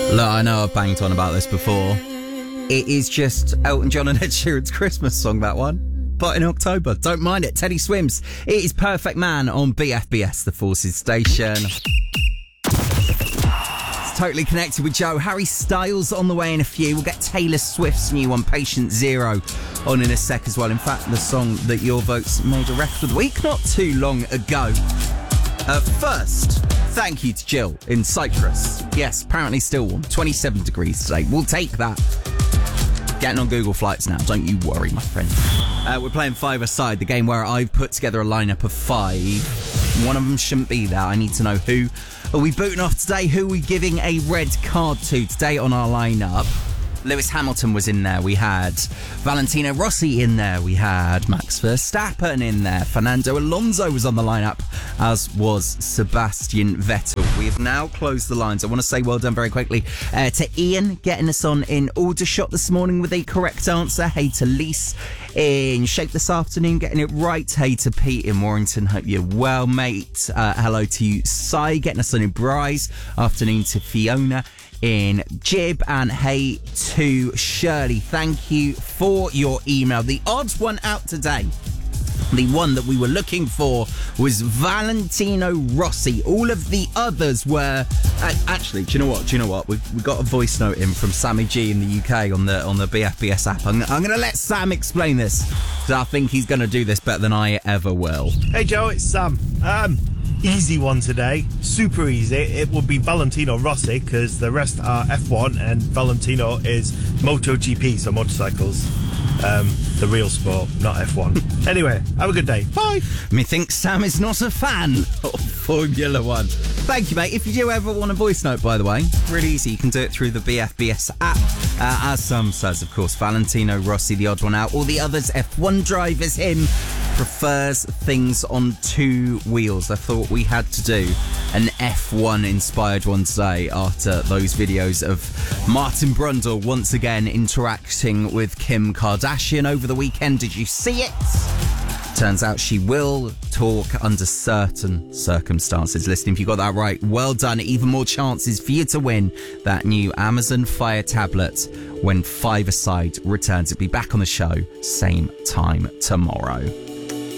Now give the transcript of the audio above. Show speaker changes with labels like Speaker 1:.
Speaker 1: Look, I know I've banged on about this before. It is just Elton John and Ed Sheeran's Christmas song, that one. But in October, don't mind it. Teddy Swims. It is Perfect Man on BFBS, the Forces station. It's totally connected with Joe. Harry Styles on the way in a few. We'll get Taylor Swift's new one, Patient Zero, on in a sec as well. In fact, the song that your votes made a record of the week not too long ago. First, thank you to Jill in Cyprus. Yes, apparently still warm. 27 degrees today. We'll take that. Getting on Google Flights now, don't you worry, my friend. We're playing five-a-side, the game where I've put together a lineup of five. One of them shouldn't be there. I need to know who are we booting off today, who are we giving a red card to today on our lineup. Lewis Hamilton was in there. We had Valentino Rossi in there. We had Max Verstappen in there. Fernando Alonso was on the lineup, as was Sebastian Vettel. We have now closed the lines. I want to say well done very quickly to Ian, getting us on in Aldershot this morning with a correct answer. Hey to Lise in Shape this afternoon, getting it right. Hey to Pete in Warrington. Hope you're well, mate. Hello to you, Sai, getting us on in Bryce. Afternoon to Fiona in Jib, and hey to Shirley. Thank you for your email. The odd one out today, the one that we were looking for, was Valentino Rossi. All of the others were actually, do you know what? We got a voice note in from Sammy G in the UK on the BFBS app. I'm going to let Sam explain this, because I think he's going to do this better than I ever will.
Speaker 2: Hey Joe, it's Sam. Easy one today, super easy. It will be Valentino Rossi, because the rest are F1 and Valentino is MotoGP, so motorcycles. The real sport, not F1. Anyway, have a good day. Bye.
Speaker 1: Methinks Sam is not a fan of Formula One. Thank you, mate. If you do ever want a voice note, by the way, really easy. You can do it through the BFBS app. As Sam says, of course, Valentino Rossi, the odd one out. All the others, F1 drivers, him prefers things on two wheels. I thought we had to do an F1 inspired one today after those videos of Martin Brundle once again interacting with Kim Kardashian over the weekend. Did you see it? Turns out she will talk under certain circumstances. Listen, if you got that right, well done. Even more chances for you to win that new Amazon Fire tablet when Five-a-Side returns. It'll be back on the show same time tomorrow.